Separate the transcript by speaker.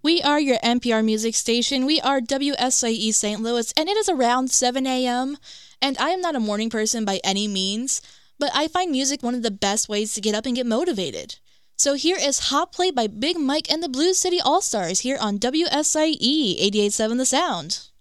Speaker 1: We are your NPR music station. We are WSIE St. Louis, and it is around 7 a.m. And I am not a morning person by any means, but I find music one of the best ways to get up and get motivated. So here is Hot Plate by Big Mike and the Blues City All-Stars here on WSIE 88.7 The Sound.